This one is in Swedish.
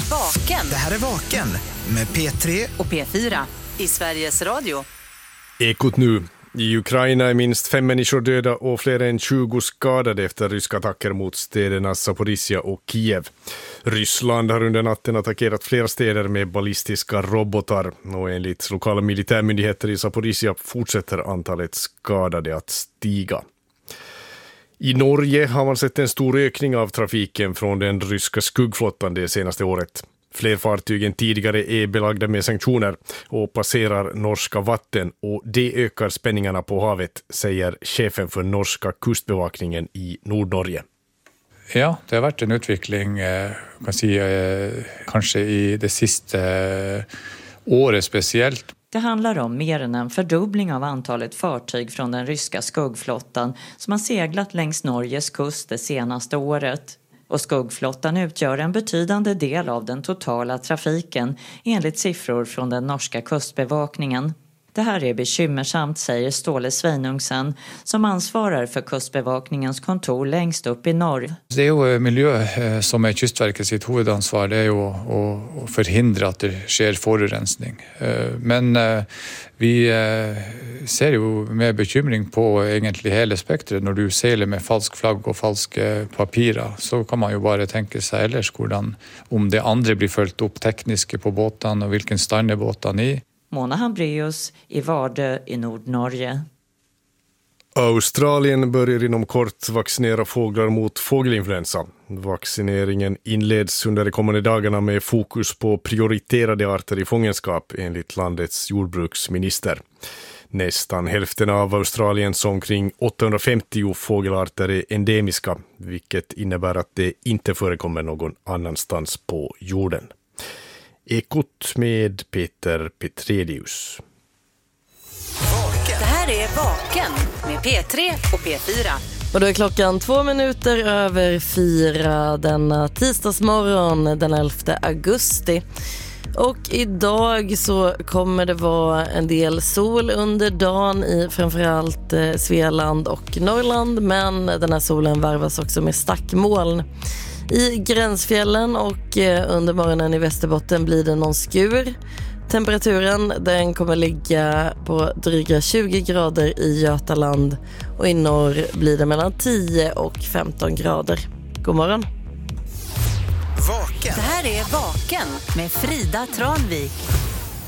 Vaken. Det här är Vaken med P3 och P4 i Sveriges Radio. Ekot nu. I Ukraina är minst 5 människor döda och fler än 20 skadade efter ryska attacker mot städerna Zaporizjzja och Kiev. Ryssland har under natten attackerat flera städer med ballistiska robotar och enligt lokala militärmyndigheter i Zaporizjzja fortsätter antalet skadade att stiga. I Norge har man sett en stor ökning av trafiken från den ryska skuggflottan det senaste året. Fler fartyg än tidigare är belagda med sanktioner och passerar norska vatten, och det ökar spänningarna på havet, säger chefen för norska kustbevakningen i Nordnorge. Ja, det har varit en utveckling kan säga, kanske i det sista året speciellt. Det handlar om mer än en fördubbling av antalet fartyg från den ryska skuggflottan som har seglat längs Norges kust det senaste året. Och skuggflottan utgör en betydande del av den totala trafiken enligt siffror från den norska kustbevakningen. Det här är bekymmersamt, säger Ståle Sveinungsen som ansvarar för kustbevakningens kontor längst upp i norr. Det är ju miljö som är Kystverkets sitt huvudansvar, det är ju att förhindra att det sker forurensning. Men vi ser ju med bekymring på egentligen hela spektret. När du seglar med falsk flagg och falska papirer så kan man ju bara tänka sig ellers hvordan, om det andra blir följt upp tekniska på båten och vilken stand är båten i. Mona Hambreus i Vardö i Nordnorge. Australien börjar inom kort vaccinera fåglar mot fågelinfluensa. Vaccineringen inleds under de kommande dagarna med fokus på prioriterade arter i fångenskap enligt landets jordbruksminister. Nästan hälften av Australiens omkring 850 fågelarter är endemiska, vilket innebär att det inte förekommer någon annanstans på jorden. Ekot med Peter Petrelius. Det här är Vaken med P3 och P4. Och då är klockan 4:02 denna tisdagsmorgon den 11 augusti. Och idag så kommer det vara en del sol under dagen i framförallt Svealand och Norrland. Men den här solen varvas också med stackmoln. I gränsfjällen och under morgonen i Västerbotten blir det någon skur. Temperaturen den kommer ligga på dryga 20 grader i Götaland och i norr blir det mellan 10 och 15 grader. God morgon. Vaken. Det här är Vaken med Frida Tranvik.